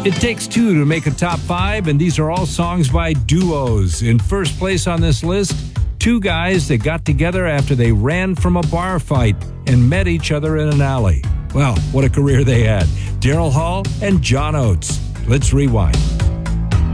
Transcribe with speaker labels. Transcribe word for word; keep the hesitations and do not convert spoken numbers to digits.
Speaker 1: It takes two to make a top five, and these are all songs by duos. In first place on this list, two guys that got together after they ran from a bar fight and met each other in an alley. Well, what a career they had. Daryl Hall and John Oates. Let's rewind.